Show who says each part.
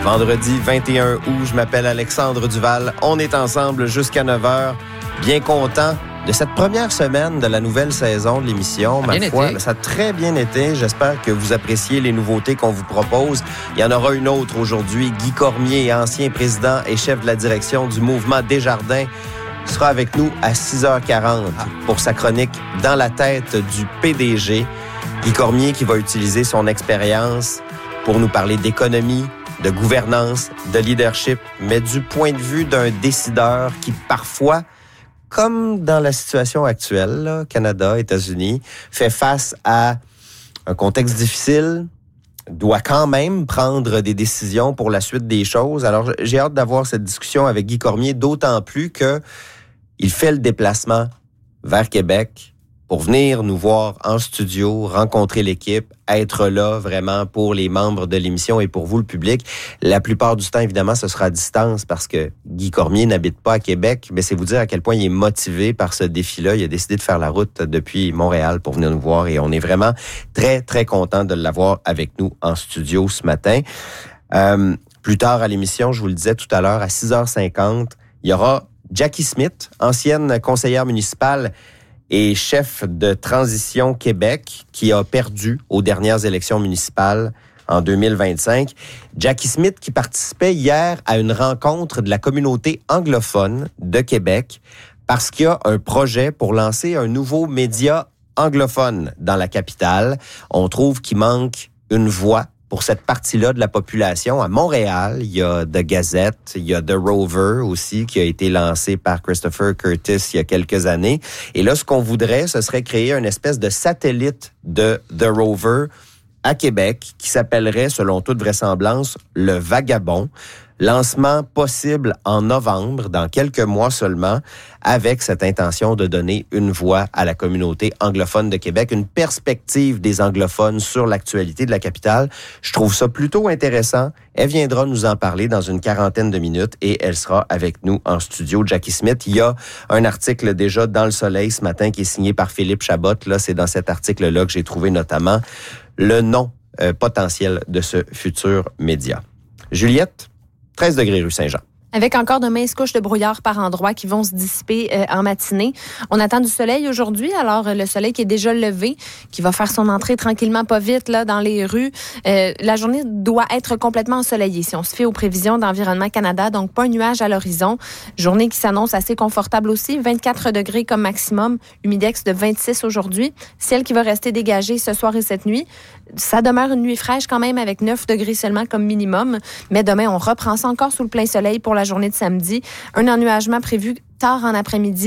Speaker 1: Vendredi 21 août, je m'appelle Alexandre Duval. On est ensemble jusqu'à 9h. Bien content de cette première semaine de la nouvelle saison de l'émission. Ma foi, ça a très bien été. J'espère que vous appréciez les nouveautés qu'on vous propose. Il y en aura une autre aujourd'hui. Guy Cormier, ancien président et chef de la direction du mouvement Desjardins, sera avec nous à 6h40 pour sa chronique « Dans la tête du PDG ». Guy Cormier qui va utiliser son expérience pour nous parler d'économie, de gouvernance, de leadership, mais du point de vue d'un décideur qui parfois, comme dans la situation actuelle, là, Canada, États-Unis, fait face à un contexte difficile, doit quand même prendre des décisions pour la suite des choses. Alors, j'ai hâte d'avoir cette discussion avec Guy Cormier, d'autant plus que il fait le déplacement vers Québec pour venir nous voir en studio, rencontrer l'équipe, être là vraiment pour les membres de l'émission et pour vous, le public. La plupart du temps, évidemment, ce sera à distance parce que Guy Cormier n'habite pas à Québec, mais c'est vous dire à quel point il est motivé par ce défi-là. Il a décidé de faire la route depuis Montréal pour venir nous voir et on est vraiment très, très content de l'avoir avec nous en studio ce matin. Plus tard à l'émission, je vous le disais tout à l'heure, à 6h50, il y aura Jackie Smith, ancienne conseillère municipale et chef de Transition Québec, qui a perdu aux dernières élections municipales en 2025. Jackie Smith qui participait hier à une rencontre de la communauté anglophone de Québec parce qu'il y a un projet pour lancer un nouveau média anglophone dans la capitale. On trouve qu'il manque une voix pour cette partie-là de la population. À Montréal, il y a The Gazette, il y a The Rover aussi, qui a été lancé par Christopher Curtis il y a quelques années. Et là, ce qu'on voudrait, ce serait créer une espèce de satellite de The Rover à Québec, qui s'appellerait, selon toute vraisemblance, Le Vagabond. Lancement possible en novembre, dans quelques mois seulement, avec cette intention de donner une voix à la communauté anglophone de Québec, une perspective des anglophones sur l'actualité de la capitale. Je trouve ça plutôt intéressant. Elle viendra nous en parler dans une 40aine de minutes et elle sera avec nous en studio. Jackie Smith, il y a un article déjà dans Le Soleil ce matin qui est signé par Philippe Chabot. Là, c'est dans cet article-là que j'ai trouvé notamment le nom potentiel de ce futur média. Juliette? 13 degrés rue Saint-Jean.
Speaker 2: Avec encore de minces couches de brouillard par endroits qui vont se dissiper en matinée. On attend du soleil aujourd'hui, alors le soleil qui est déjà levé, qui va faire son entrée tranquillement, pas vite, là, dans les rues. La journée doit être complètement ensoleillée, si on se fie aux prévisions d'Environnement Canada, donc pas un nuage à l'horizon. Journée qui s'annonce assez confortable aussi, 24 degrés comme maximum, humidex de 26 aujourd'hui. Ciel qui va rester dégagé ce soir et cette nuit. Ça demeure une nuit fraîche quand même avec 9 degrés seulement comme minimum, mais demain on reprend ça encore sous le plein soleil pour la journée de samedi. Un ennuagement prévu tard en après-midi